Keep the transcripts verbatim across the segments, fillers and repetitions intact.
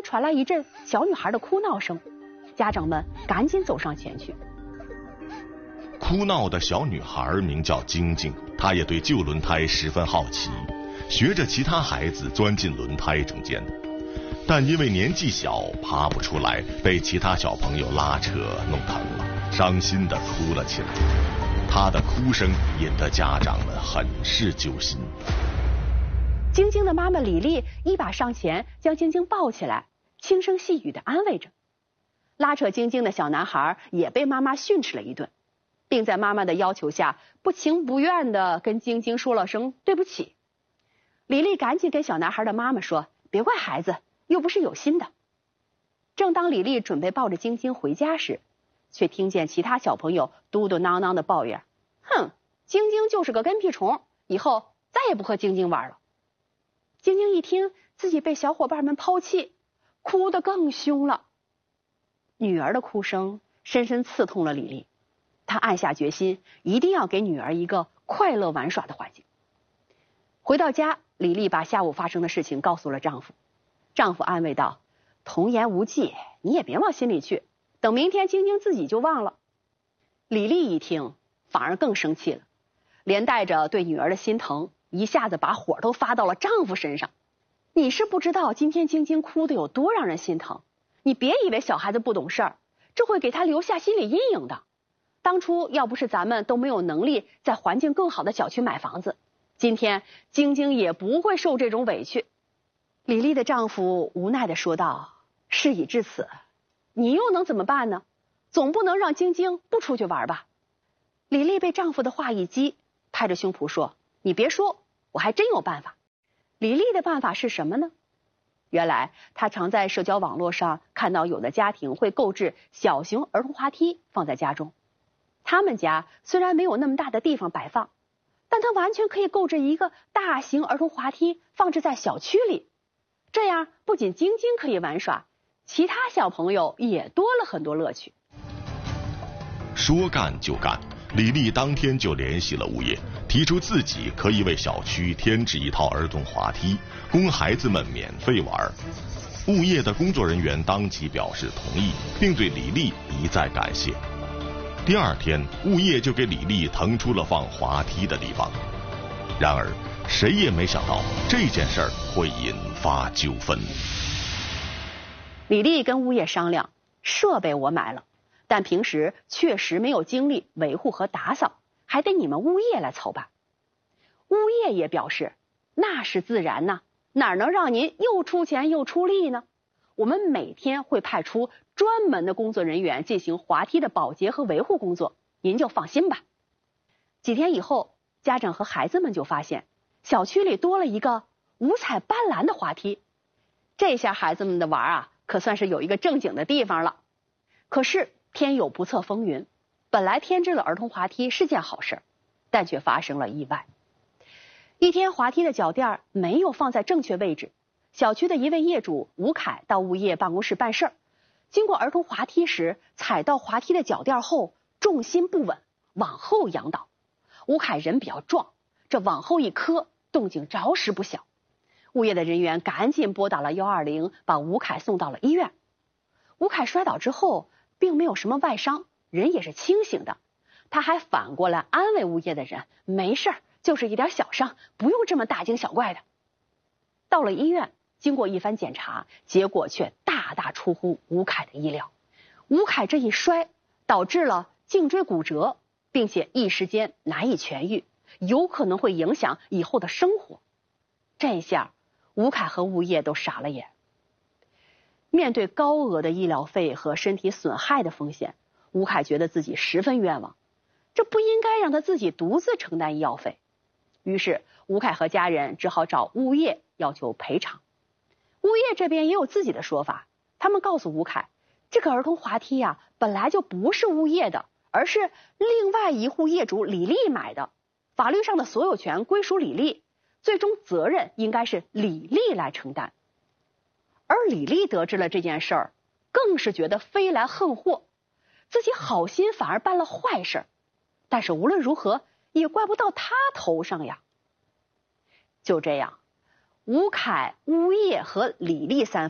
传来一阵小女孩的哭闹声，家长们赶紧走上前去。 哭闹的小女孩名叫晶晶，她也对旧轮胎十分好奇，学着其他孩子钻进轮胎中间，但因为年纪小爬不出来，被其他小朋友拉扯弄疼了，伤心地哭了起来。她的哭声引得家长们很是揪心。 晶晶的妈妈李丽一把上前将晶晶抱起来，轻声细语地安慰着。拉扯晶晶的小男孩也被妈妈训斥了一顿，并在妈妈的要求下不情不愿地跟晶晶说了声对不起。李丽赶紧跟小男孩的妈妈说，别怪孩子，又不是有心的。正当李丽准备抱着晶晶回家时，却听见其他小朋友嘟嘟囔囔的抱怨，哼，晶晶就是个跟屁虫，以后再也不和晶晶玩了。晶晶一听自己被小伙伴们抛弃，哭得更凶了。女儿的哭声深深刺痛了李丽，她暗下决心，一定要给女儿一个快乐玩耍的环境。回到家，李丽把下午发生的事情告诉了丈夫。丈夫安慰道，童言无忌，你也别往心里去，等明天晶晶自己就忘了。李丽一听反而更生气了，连带着对女儿的心疼，一下子把火都发到了丈夫身上。你是不知道今天晶晶哭得有多让人心疼，你别以为小孩子不懂事儿，这会给他留下心理阴影的。当初要不是咱们都没有能力在环境更好的小区买房子，今天晶晶也不会受这种委屈。李丽的丈夫无奈地说道，事已至此，你又能怎么办呢？总不能让晶晶不出去玩吧。李丽被丈夫的话一激，拍着胸脯说，你别说，我还真有办法。李丽的办法是什么呢？原来她常在社交网络上看到有的家庭会购置小型儿童滑梯放在家中。他们家虽然没有那么大的地方摆放，但他完全可以购置一个大型儿童滑梯放置在小区里。这样不仅晶晶可以玩耍，其他小朋友也多了很多乐趣。 说干就干，李丽当天就联系了物业，提出自己可以为小区添置一套儿童滑梯，供孩子们免费玩。物业的工作人员当即表示同意，并对李丽一再感谢。第二天，物业就给李丽腾出了放滑梯的地方。然而，谁也没想到这件事儿会引发纠纷。 李丽跟物业商量，设备我买了，但平时确实没有精力维护和打扫，还得你们物业来操办。物业也表示，那是自然呐，哪能让您又出钱又出力呢？我们每天会派出专门的工作人员进行滑梯的保洁和维护工作，您就放心吧。几天以后，家长和孩子们就发现，小区里多了一个五彩斑斓的滑梯。这下孩子们的玩啊，可算是有一个正经的地方了。可是天有不测风云，本来添置了儿童滑梯是件好事，但却发生了意外。一天，滑梯的脚垫没有放在正确位置，小区的一位业主吴凯到物业办公室办事儿，经过儿童滑梯时，踩到滑梯的脚垫后重心不稳，往后仰倒。吴凯人比较壮，这往后一磕，动静着实不小。物业的人员赶紧拨打了一二零，把吴凯送到了医院。吴凯摔倒之后并没有什么外伤，人也是清醒的。他还反过来安慰物业的人，没事儿，就是一点小伤，不用这么大惊小怪的。到了医院，经过一番检查，结果却大大出乎吴凯的意料。吴凯这一摔导致了颈椎骨折，并且一时间难以痊愈，有可能会影响以后的生活。这下吴凯和物业都傻了眼。面对高额的医疗费和身体损害的风险，吴凯觉得自己十分冤枉，这不应该让他自己独自承担医药费。于是吴凯和家人只好找物业要求赔偿。物业这边也有自己的说法，他们告诉吴凯，这个儿童滑梯呀、啊，本来就不是物业的，而是另外一户业主李丽买的，法律上的所有权归属李丽，最终责任应该是李丽来承担。而李丽得知了这件事儿，更是觉得飞来横祸，自己好心反而办了坏事，但是无论如何也怪不到他头上呀。就这样，吴凯、物业和李丽三方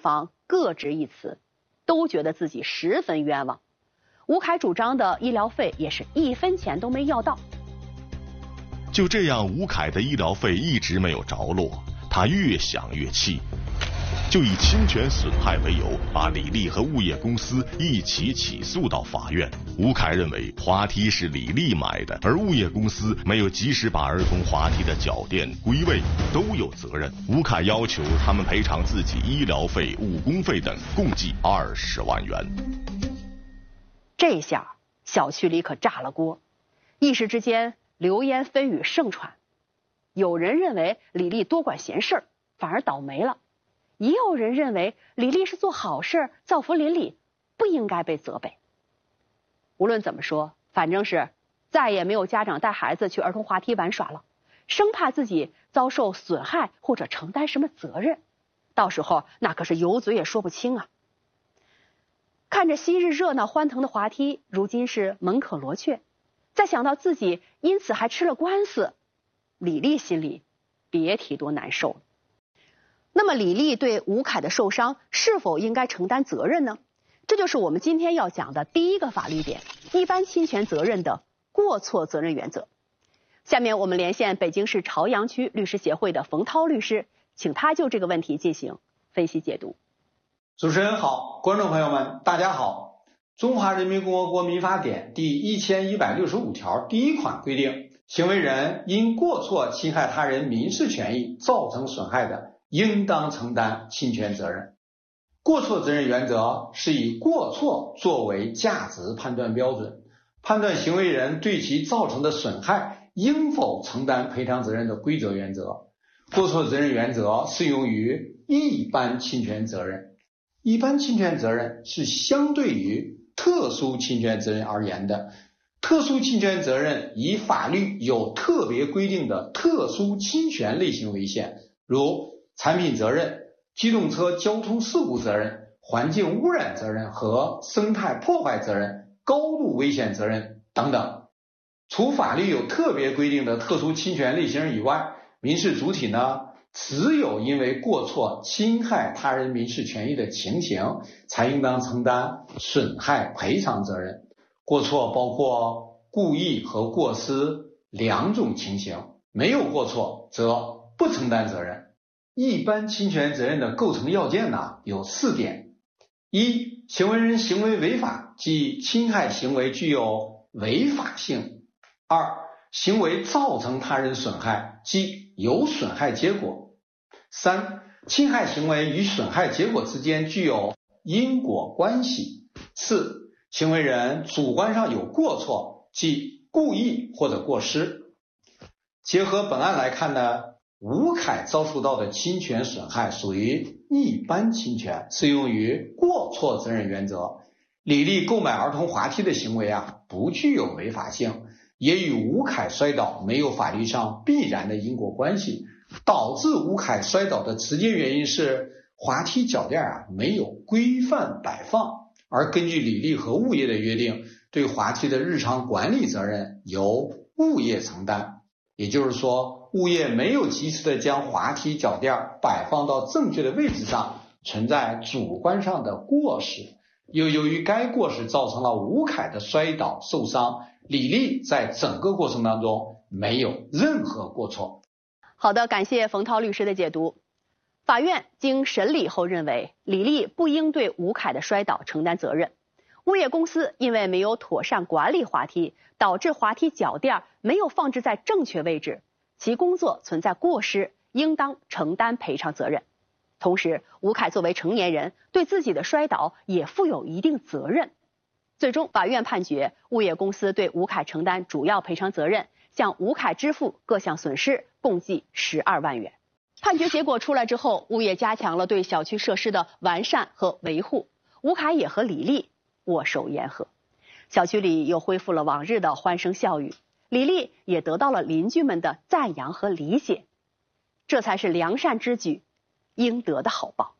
各执一词，都觉得自己十分冤枉。吴凯主张的医疗费也是一分钱都没要到。 就这样，吴凯的医疗费一直没有着落，他越想越气，就以侵权损害为由，把李丽和物业公司一起起诉到法院。吴凯认为滑梯是李丽买的，而物业公司没有及时把儿童滑梯的脚垫归位，都有责任。吴凯要求他们赔偿自己医疗费、误工费等共计二十万元。 这下小区里可炸了锅，一时之间流言蜚语盛传。有人认为李丽多管闲事，反而倒霉了。也有人认为李丽是做好事，造福邻里，不应该被责备。无论怎么说，反正是再也没有家长带孩子去儿童滑梯玩耍了，生怕自己遭受损害或者承担什么责任，到时候那可是有嘴也说不清啊。看着昔日热闹欢腾的滑梯，如今是门可罗雀，再想到自己因此还吃了官司，李丽心里别提多难受了。那么李丽对吴凯的受伤是否应该承担责任呢？这就是我们今天要讲的第一个法律点，一般侵权责任的过错责任原则。下面我们连线北京市朝阳区律师协会的冯涛律师，请他就这个问题进行分析解读。 主持人好，观众朋友们大家好。中华人民共和国民法典第一千一百六十五条第一款规定，行为人因过错侵害他人民事权益造成损害的，应当承担侵权责任。过错责任原则是以过错作为价值判断标准，判断行为人对其造成的损害应否承担赔偿责任的规则原则。过错责任原则适用于一般侵权责任。一般侵权责任是相对于特殊侵权责任而言的。特殊侵权责任以法律有特别规定的特殊侵权类型为限，如产品责任、机动车交通事故责任、环境污染责任和生态破坏责任、高度危险责任等等。除法律有特别规定的特殊侵权类型以外，民事主体呢，只有因为过错侵害他人民事权益的情形，才应当承担损害赔偿责任。过错包括故意和过失两种情形，没有过错则不承担责任。一般侵权责任的构成要件呢，有四点：一、行为人行为违法，即侵害行为具有违法性；二、行为造成他人损害，即有损害结果；三、侵害行为与损害结果之间具有因果关系；四、行为人主观上有过错，即故意或者过失。结合本案来看呢，吴凯遭受到的侵权损害属于一般侵权，适用于过错责任原则。李丽购买儿童滑梯的行为啊，不具有违法性，也与吴凯摔倒没有法律上必然的因果关系。导致吴凯摔倒的直接原因是滑梯脚垫啊没有规范摆放，而根据李丽和物业的约定，对滑梯的日常管理责任由物业承担。也就是说，物业没有及时的将滑梯脚垫摆放到正确的位置上，存在主观上的过失。又由于该过失造成了吴凯的摔倒受伤，李丽在整个过程当中没有任何过错。 好的，感谢冯涛律师的解读。法院经审理后认为，李丽不应对吴凯的摔倒承担责任。物业公司因为没有妥善管理滑梯，导致滑梯脚垫没有放置在正确位置，其工作存在过失，应当承担赔偿责任。同时，吴凯作为成年人，对自己的摔倒也负有一定责任。最终，法院判决物业公司对吴凯承担主要赔偿责任，向吴凯支付各项损失，共计十二万元。判决结果出来之后，物业加强了对小区设施的完善和维护，吴凯也和李丽握手言和，小区里又恢复了往日的欢声笑语，李丽也得到了邻居们的赞扬和理解，这才是良善之举，应得的好报。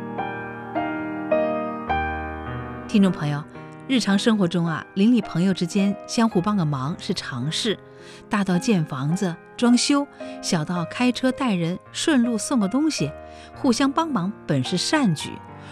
听众朋友，日常生活中啊，邻里朋友之间相互帮个忙是常事，大到建房子、装修，小到开车带人顺路送个东西，互相帮忙本是善举。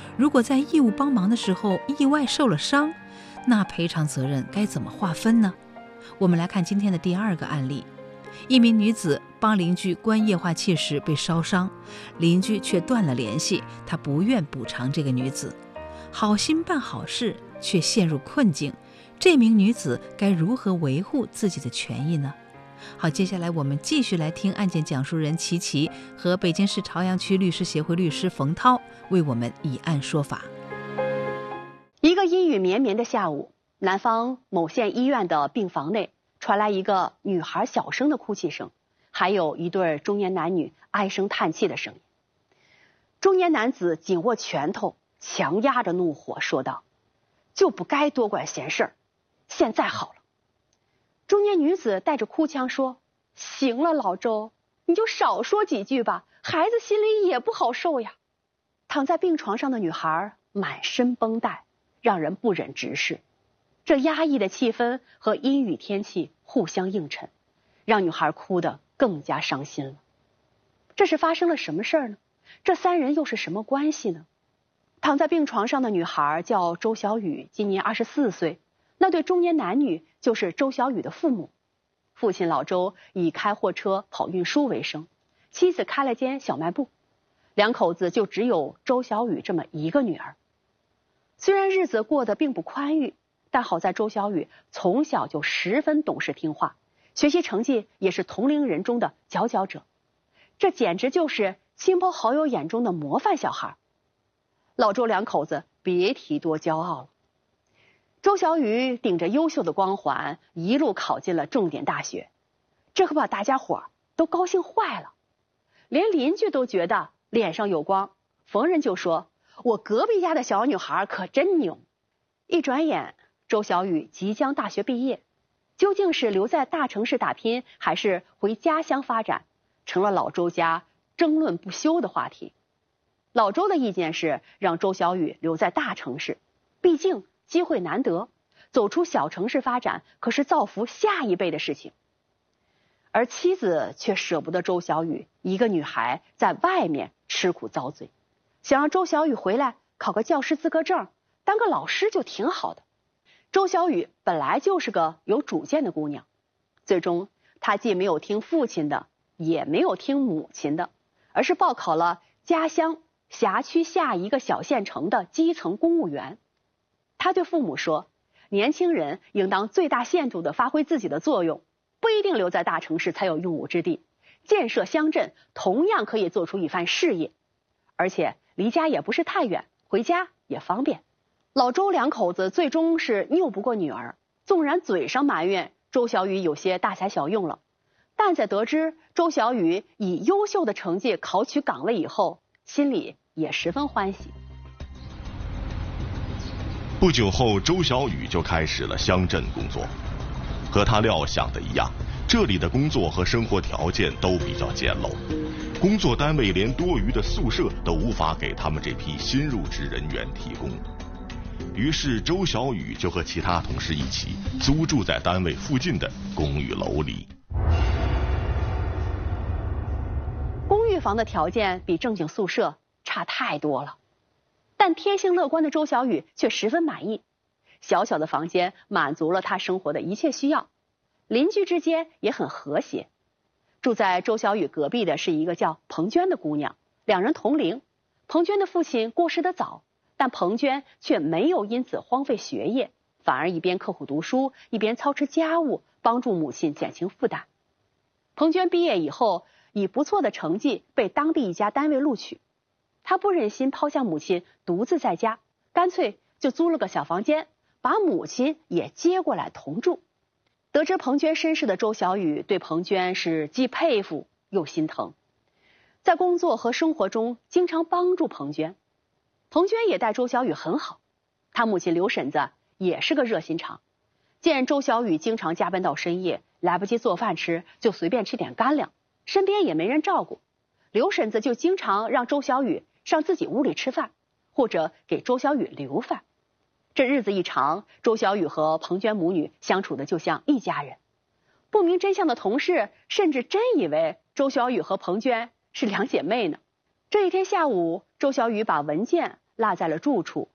如果在义务帮忙的时候意外受了伤，那赔偿责任该怎么划分呢？我们来看今天的第二个案例。一名女子帮邻居关液化气时被烧伤，邻居却断了联系，她不愿补偿这个女子。好心办好事，却陷入困境，这名女子该如何维护自己的权益呢？好，接下来我们继续来听案件讲述人琪琪和北京市朝阳区律师协会律师冯涛为我们以案说法。 一个阴雨绵绵的下午，南方某县医院的病房内传来一个女孩小声的哭泣声，还有一对中年男女唉声叹气的声音。中年男子紧握拳头，强压着怒火说道：“就不该多管闲事儿，现在好了。”中年女子带着哭腔说：“行了，老周，你就少说几句吧，孩子心里也不好受呀。”躺在病床上的女孩满身绷带，让人不忍直视。这压抑的气氛和阴雨天气互相映衬，让女孩哭得更加伤心了。这是发生了什么事儿呢？这三人又是什么关系呢？躺在病床上的女孩叫周小雨，今年二十四岁。那对中年男女就是周小雨的父母。父亲老周以开货车跑运输为生，妻子开了间小卖部，两口子就只有周小雨这么一个女儿。虽然日子过得并不宽裕，但好在周小雨从小就十分懂事听话，学习成绩也是同龄人中的佼佼者，这简直就是亲朋好友眼中的模范小孩。老周两口子别提多骄傲了。周小雨顶着优秀的光环，一路考进了重点大学，这可把大家伙都高兴坏了，连邻居都觉得脸上有光，逢人就说：“我隔壁家的小女孩可真牛。”一转眼，周小雨即将大学毕业，究竟是留在大城市打拼，还是回家乡发展，成了老周家争论不休的话题。老周的意见是让周小雨留在大城市，毕竟机会难得，走出小城市发展可是造福下一辈的事情。而妻子却舍不得周小雨一个女孩在外面吃苦遭罪，想让周小雨回来考个教师资格证，当个老师就挺好的。周小雨本来就是个有主见的姑娘，最终她既没有听父亲的，也没有听母亲的，而是报考了家乡辖区下一个小县城的基层公务员。他对父母说，年轻人应当最大限度地发挥自己的作用，不一定留在大城市才有用武之地，建设乡镇同样可以做出一番事业，而且离家也不是太远，回家也方便。老周两口子最终是拗不过女儿，纵然嘴上埋怨周小雨有些大材小用了，但在得知周小雨以优秀的成绩考取岗位以后，心里也十分欢喜。 不久后，周小雨就开始了乡镇工作。和他料想的一样，这里的工作和生活条件都比较简陋，工作单位连多余的宿舍都无法给他们这批新入职人员提供。于是周小雨就和其他同事一起租住在单位附近的公寓楼里。 公寓房的条件比正经宿舍差太多了，但天性乐观的周小雨却十分满意。小小的房间满足了他生活的一切需要，邻居之间也很和谐。住在周小雨隔壁的是一个叫彭娟的姑娘，两人同龄。彭娟的父亲过世得早，但彭娟却没有因此荒废学业，反而一边刻苦读书，一边操持家务，帮助母亲减轻负担。彭娟毕业以后，以不错的成绩被当地一家单位录取。她不忍心抛下母亲独自在家，干脆就租了个小房间，把母亲也接过来同住。得知彭娟身世的周小雨对彭娟是既佩服又心疼，在工作和生活中经常帮助彭娟。彭娟也待周小雨很好，她母亲刘婶子也是个热心肠，见周小雨经常加班到深夜，来不及做饭吃，就随便吃点干粮，身边也没人照顾，刘婶子就经常让周小雨上自己屋里吃饭，或者给周小雨留饭。这日子一长，周小雨和彭娟母女相处的就像一家人。不明真相的同事甚至真以为周小雨和彭娟是两姐妹呢。这一天下午，周小雨把文件落在了住处，